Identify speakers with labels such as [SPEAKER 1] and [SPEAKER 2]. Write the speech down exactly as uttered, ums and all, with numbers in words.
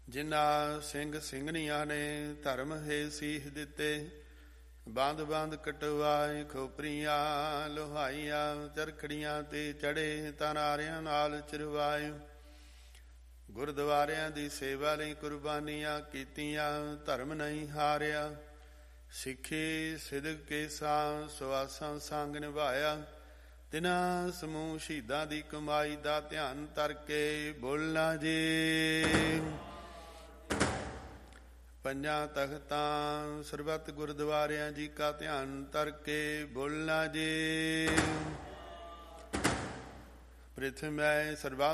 [SPEAKER 1] ਜਿਨ੍ਹਾਂ ਸਿੰਘ ਸਿੰਘਣੀਆਂ ਨੇ ਧਰਮ ਹੈ ਸੀਖ ਦਿੱਤੇ। ਬੰਦ ਬੰਦ ਕਟਵਾਏ ਖੋਪਰੀਆਂ ਲੋਹਾਈਆਂ, ਚਰਖੜੀਆਂ ਤੇ ਚੜੇ ਤਨਾਰਿਆਂ ਨਾਲ ਚਿਰਵਾਏ। ਗੁਰਦੁਆਰਿਆਂ ਦੀ ਸੇਵਾ ਲਈ ਕੁਰਬਾਨੀਆਂ ਕੀਤੀਆਂ, ਧਰਮ ਨਹੀਂ ਹਾਰਿਆ। ਸਿੱਖੀ ਸਿਦਕ ਕੇ ਸਾਂ ਸੁਆਸਾਂ ਸੰਗ ਨਿਭਾਇਆ। ਤਿਨਾਂ ਸਮੂਹ ਸ਼ਹੀਦਾਂ ਦੀ ਕਮਾਈ ਦਾ ਧਿਆਨ ਧਰ ਕੇ ਬੋਲਣਾ ਜੀ। ਪੰਜਾਂ ਤਖਤਾਂ ਸਰਬੱਤ ਗੁਰਦੁਆਰਿਆਂ ਜੀ ਕਾ ਧਿਆਨ ਧਰ ਕੇ ਬੋਲਣਾ ਜੀ। ਪ੍ਰਿਥਮੈ ਸਰਬੱਤ